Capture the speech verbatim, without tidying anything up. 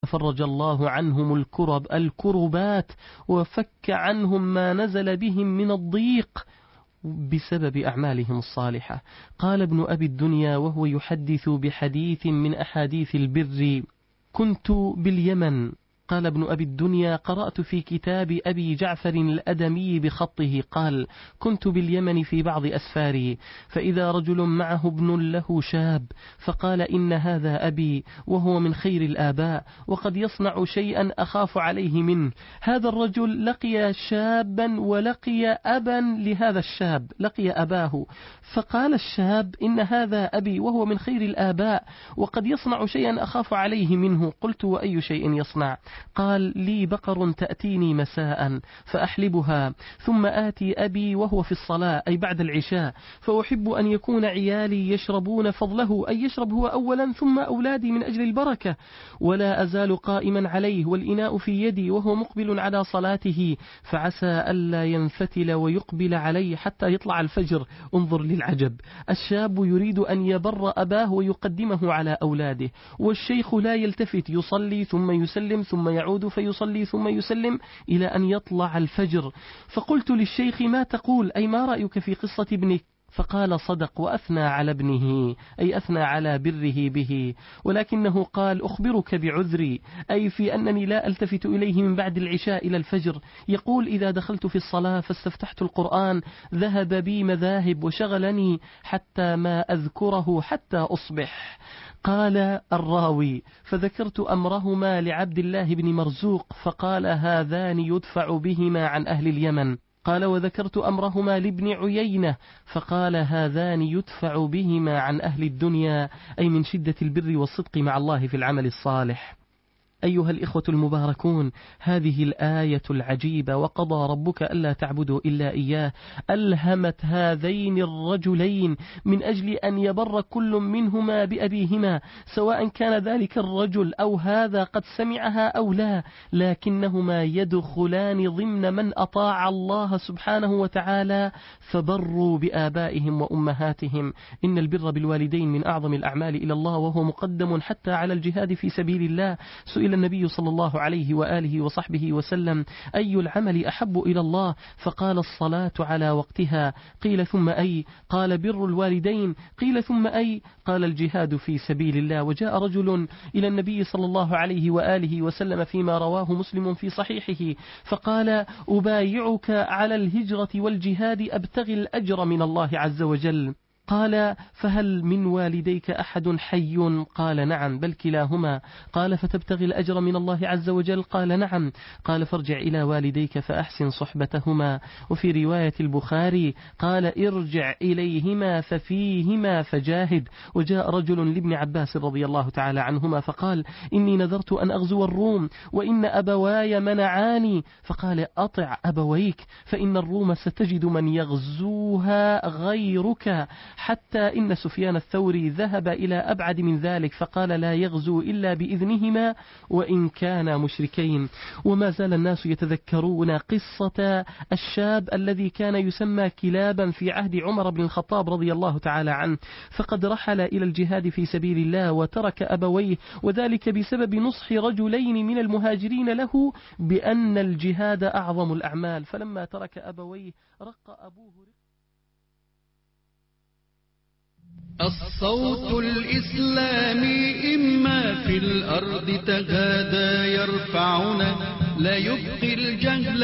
فرج الله عنهم الكرب الكربات وفك عنهم ما نزل بهم من الضيق بسبب أعمالهم الصالحة. قال ابن أبي الدنيا وهو يحدث بحديث من أحاديث البر: كنت باليمن. قال ابن أبي الدنيا: قرأت في كتاب أبي جعفر الأدمي بخطه، قال: كنت باليمن في بعض أسفاري، فإذا رجل معه ابن له شاب، فقال: إن هذا أبي وهو من خير الآباء، وقد يصنع شيئا أخاف عليه منه. هذا الرجل لقي شابا ولقي أبا لهذا الشاب، لقي أباه، فقال الشاب: إن هذا أبي وهو من خير الآباء، وقد يصنع شيئا أخاف عليه منه. قلت: وأي شيء يصنع؟ قال: لي بقر تأتيني مساء فأحلبها، ثم آتي أبي وهو في الصلاة، أي بعد العشاء، فأحب أن يكون عيالي يشربون فضله، أي يشرب هو أولا ثم أولادي من أجل البركة، ولا أزال قائما عليه والإناء في يدي وهو مقبل على صلاته، فعسى ألا ينفتل ويقبل علي حتى يطلع الفجر. انظر للعجب، الشاب يريد أن يبر أباه ويقدمه على أولاده، والشيخ لا يلتفت، يصلي ثم يسلم ثم يعود فيصلي ثم يسلم إلى أن يطلع الفجر. فقلت للشيخ: ما تقول؟ أي ما رأيك في قصة ابنك؟ فقال: صدق وأثنى على ابنه، أي أثنى على بره به، ولكنه قال: أخبرك بعذري، أي في أنني لا ألتفت إليه من بعد العشاء إلى الفجر. يقول: إذا دخلت في الصلاة فاستفتحت القرآن ذهب بي مذاهب وشغلني حتى ما أذكره حتى أصبح. قال الراوي: فذكرت أمرهما لعبد الله بن مرزوق، فقال: هذان يدفع بهما عن أهل اليمن. قال: وذكرت أمرهما لابن عيينة، فقال: هذان يدفع بهما عن أهل الدنيا، أي من شدة البر والصدق مع الله في العمل الصالح. أيها الإخوة المباركون، هذه الآية العجيبة: وقضى ربك ألا تعبدوا إلا إياه، ألهمت هذين الرجلين من أجل أن يبر كل منهما بأبيهما، سواء كان ذلك الرجل أو هذا قد سمعها أو لا، لكنهما يدخلان ضمن من أطاع الله سبحانه وتعالى فبروا بآبائهم وأمهاتهم. إن البر بالوالدين من أعظم الأعمال إلى الله، وهو مقدم حتى على الجهاد في سبيل الله. سئل النبي صلى الله عليه وآله وصحبه وسلم: أي العمل أحب إلى الله؟ فقال: الصلاة على وقتها. قيل: ثم أي؟ قال: بر الوالدين. قيل: ثم أي؟ قال: الجهاد في سبيل الله. وجاء رجل إلى النبي صلى الله عليه وآله وسلم فيما رواه مسلم في صحيحه، فقال: أبايعك على الهجرة والجهاد أبتغي الأجر من الله عز وجل. قال: فهل من والديك أحد حي؟ قال: نعم، بل كلاهما. قال: فتبتغي الأجر من الله عز وجل؟ قال: نعم. قال: فارجع إلى والديك فأحسن صحبتهما. وفي رواية البخاري قال: ارجع إليهما ففيهما فجاهد. وجاء رجل لابن عباس رضي الله تعالى عنهما فقال: إني نذرت أن أغزو الروم وإن أبواي منعاني. فقال: أطع أبويك، فإن الروم ستجد من يغزوها غيرك، حتى إن سفيان الثوري ذهب إلى أبعد من ذلك، فقال: لا يغزو إلا بإذنهما وإن كانا مشركين. وما زال الناس يتذكرون قصة الشاب الذي كان يسمى كلابا في عهد عمر بن الخطاب رضي الله تعالى عنه، فقد رحل إلى الجهاد في سبيل الله وترك أبويه، وذلك بسبب نصح رجلين من المهاجرين له بأن الجهاد أعظم الأعمال. فلما ترك أبويه رق أبوه رق الصوت الإسلامي إما في الأرض تغادى يرفعنا، لا يبقي الجهل